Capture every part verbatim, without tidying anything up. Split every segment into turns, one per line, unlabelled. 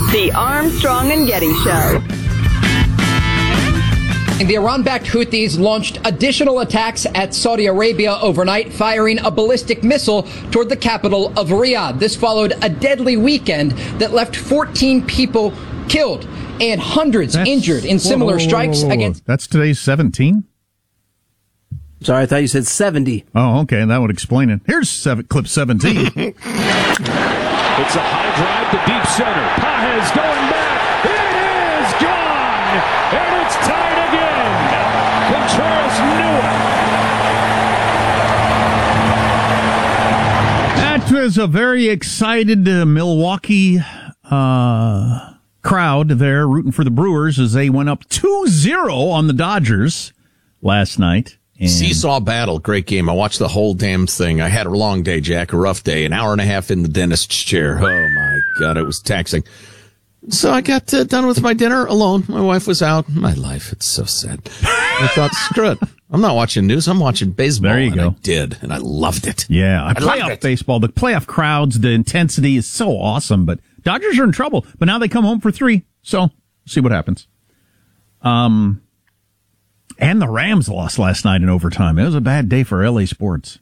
The Armstrong and Getty Show.
The Iran-backed Houthis launched additional attacks at Saudi Arabia overnight, firing a ballistic missile toward the capital of Riyadh. This followed a deadly weekend that left fourteen people killed and hundreds That's, injured in similar whoa, whoa, whoa, strikes
whoa, whoa.
against...
That's today's seventeen?
Sorry, I thought you said seventy.
Oh, okay, that would explain it. Here's seven, clip seventeen.
It's a high drive to deep center. Pages going back. It is gone! And it's tied again. Contreras knew it.
That was a very excited uh, Milwaukee uh, crowd there rooting for the Brewers as they went up two zero on the Dodgers last night. And
Seesaw battle, great game. I watched the whole damn thing. I had a long day, Jack, a rough day, an hour and a half in the dentist's chair. Oh, my God, it was taxing. So I got uh, done with my dinner alone. My wife was out. My life, it's so sad. I thought, screw it. I'm not watching news. I'm watching baseball.
There you
and
go.
I did, and I loved it.
Yeah, I
I
playoff
loved it.
baseball, the playoff crowds, the intensity is so awesome, but Dodgers are in trouble. But now they come home for three, so see what happens. Um... And the Rams lost last night in overtime. It was a bad day for L A sports.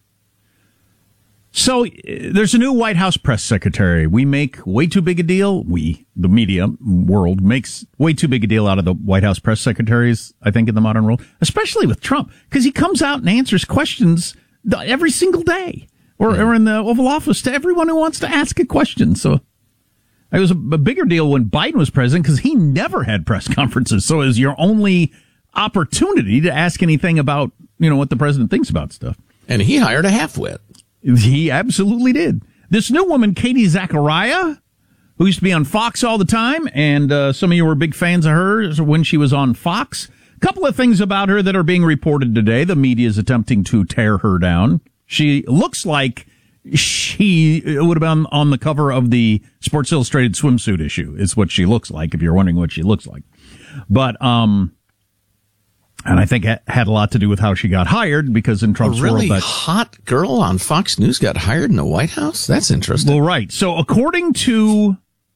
So there's a new White House press secretary. We make way too big a deal. We, the media world, makes way too big a deal out of the White House press secretaries, I think, in the modern world, especially with Trump, because he comes out and answers questions every single day or, or in the Oval Office to everyone who wants to ask a question. So it was a, a bigger deal when Biden was president because he never had press conferences. So it was your only opportunity to ask anything about, you know, what the president thinks about stuff.
And he hired a half-wit.
He absolutely did. This new woman, Katie Zachariah, who used to be on Fox all the time, and uh, some of you were big fans of her when she was on Fox. A couple of things about her that are being reported today. The media is attempting to tear her down. She looks like she would have been on the cover of the Sports Illustrated swimsuit issue, is what she looks like, if you're wondering what she looks like. But, um... And I think it had a lot to do with how she got hired, because in Trump's
a really
world, that
hot girl on Fox News got hired in the White House? That's interesting.
Well, right. So according to,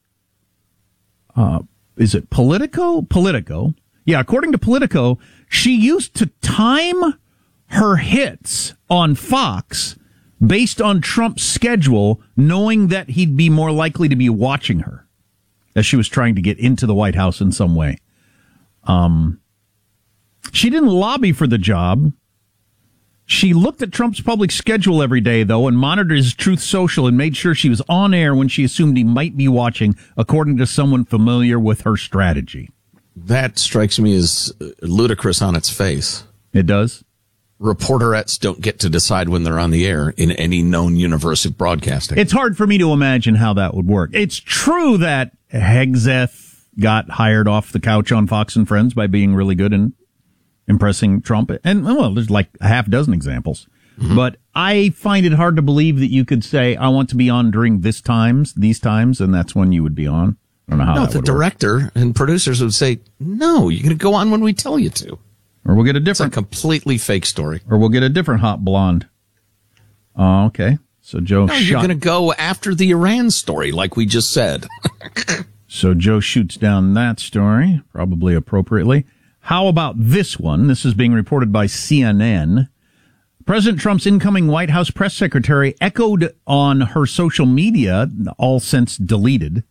uh, is it Politico? Politico. Yeah, according to Politico, she used to time her hits on Fox based on Trump's schedule, knowing that he'd be more likely to be watching her as she was trying to get into the White House in some way. Um, She didn't lobby for the job. She looked at Trump's public schedule every day, though, and monitored his Truth Social and made sure she was on air when she assumed he might be watching, according to someone familiar with her strategy.
That strikes me as ludicrous on its face.
It does?
Reporterettes don't get to decide when they're on the air in any known universe of broadcasting.
It's hard for me to imagine how that would work. It's true that Hegseth got hired off the couch on Fox and Friends by being really good and impressing Trump. And, well, there's like a half dozen examples. Mm-hmm. But I find it hard to believe that you could say, I want to be on during this times, these times, and that's when you would be on. I don't know how
no,
that
the
would
director
work.
and producers would say, no, you're going to go on when we tell you to.
Or we'll get a different...
It's a completely fake story.
Or we'll get a different hot blonde. Oh, okay. So Joe
no,
shot...
you're going to go after the Iran story, like we just said.
So Joe shoots down that story, probably appropriately. How about this one? This is being reported by C N N. President Trump's incoming White House press secretary echoed on her social media, all since deleted,